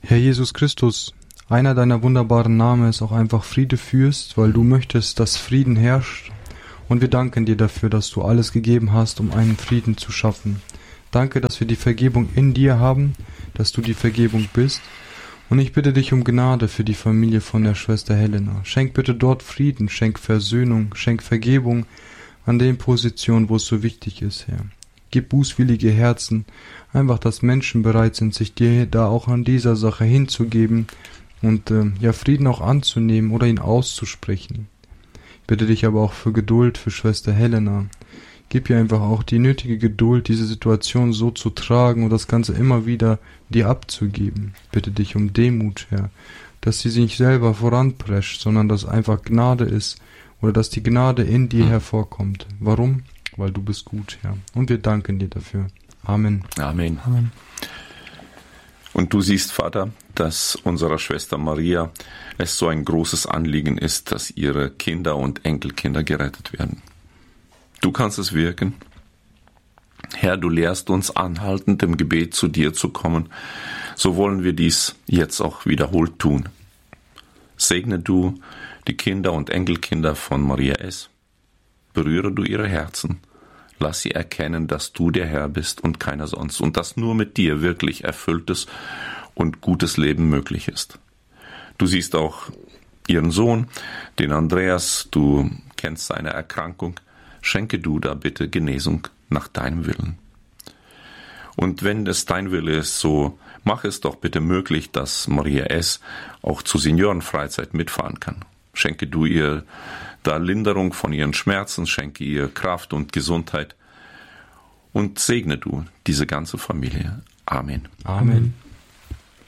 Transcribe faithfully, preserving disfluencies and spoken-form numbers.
Herr Jesus Christus, einer deiner wunderbaren Namen ist auch einfach Friedefürst, weil du möchtest, dass Frieden herrscht. Und wir danken dir dafür, dass du alles gegeben hast, um einen Frieden zu schaffen. Danke, dass wir die Vergebung in dir haben, dass du die Vergebung bist. Und ich bitte dich um Gnade für die Familie von der Schwester Helena. Schenk bitte dort Frieden, schenk Versöhnung, schenk Vergebung an den Positionen, wo es so wichtig ist, Herr. Gib bußwillige Herzen, einfach, dass Menschen bereit sind, sich dir da auch an dieser Sache hinzugeben und äh, ja Frieden auch anzunehmen oder ihn auszusprechen. Ich bitte dich aber auch für Geduld für Schwester Helena. Gib ihr einfach auch die nötige Geduld, diese Situation so zu tragen und das Ganze immer wieder dir abzugeben. Ich bitte dich um Demut, Herr, dass sie sich nicht selber voranprescht, sondern dass einfach Gnade ist oder dass die Gnade in dir hervorkommt. Warum? Weil du bist gut, Herr. Und wir danken dir dafür. Amen. Amen. Amen. Und du siehst, Vater, dass unserer Schwester Maria es so ein großes Anliegen ist, dass ihre Kinder und Enkelkinder gerettet werden. Du kannst es wirken. Herr, du lehrst uns anhaltend im Gebet zu dir zu kommen. So wollen wir dies jetzt auch wiederholt tun. Segne du die Kinder und Enkelkinder von Maria S. Berühre du ihre Herzen. Lass sie erkennen, dass du der Herr bist und keiner sonst und dass nur mit dir wirklich erfülltes und gutes Leben möglich ist. Du siehst auch ihren Sohn, den Andreas, du kennst seine Erkrankung. Schenke du da bitte Genesung nach deinem Willen. Und wenn es dein Wille ist, so mach es doch bitte möglich, dass Maria S. auch zur Seniorenfreizeit mitfahren kann. Schenke du ihr da Linderung von ihren Schmerzen, schenke ihr Kraft und Gesundheit und segne du diese ganze Familie. Amen. Amen.